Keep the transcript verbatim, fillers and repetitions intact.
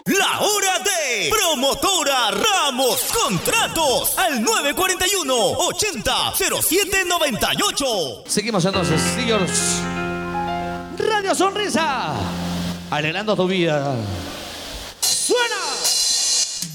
La hora de Promotora Ramos Contratos al nueve cuarenta y uno, ochenta, cero siete noventa y ocho. Seguimos entonces, señores. Radio Sonrisa, alegrando tu vida.